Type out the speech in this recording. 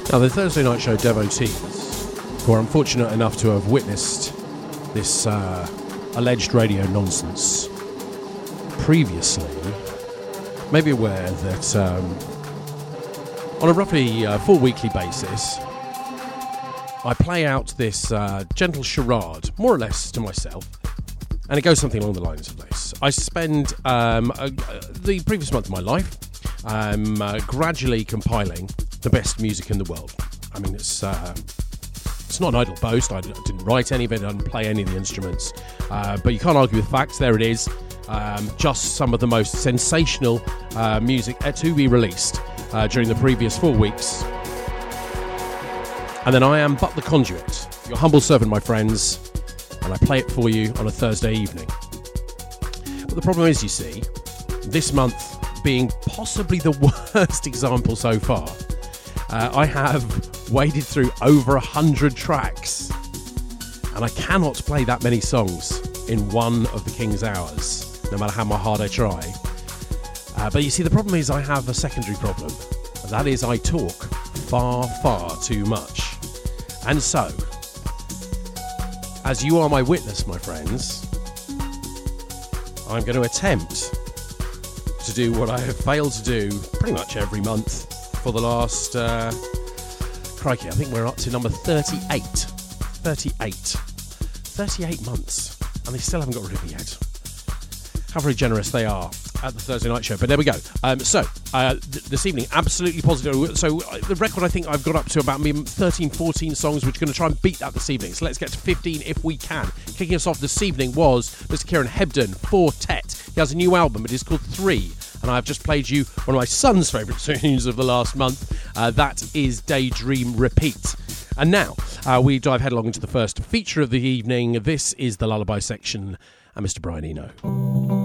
Now, the Thursday Night Show devotees who are unfortunate enough to have witnessed this alleged radio nonsense previously may be aware that on a roughly 4-weekly basis, I play out this gentle charade, more or less to myself, and it goes something along the lines of this. I spend the previous month of my life gradually compiling the best music in the world. I mean, it's not an idle boast. I didn't write any of it, I didn't play any of the instruments, but you can't argue with facts. There it is. Just some of the most sensational music to be released during the previous 4 weeks. And then I am but the conduit, your humble servant, my friends, and I play it for you on a Thursday evening. But the problem is, you see, this month being possibly the worst example so far, I have waded through over 100 tracks, and I cannot play that many songs in one of the King's hours, no matter how hard I try. But you see, the problem is I have a secondary problem, and that is I talk far, far too much. And so, as you are my witness, my friends, I'm going to attempt to do what I have failed to do pretty much every month for the last, crikey, I think we're up to number 38. 38 months, and they still haven't got rid of me yet. How very generous they are at the Thursday Night Show. But there we go. This evening, absolutely positive. So the record, I think I've got up to about 13, 14 songs, which are going to try and beat that this evening. So let's get to 15 if we can. Kicking us off this evening was Mr. Kieran Hebden, Fortet. He has a new album. It is called 3. And I've just played you one of my son's favourite tunes of the last month. That is Daydream Repeat. And now we dive headlong into the first feature of the evening. This is the Lullaby section and Mr. Brian Eno.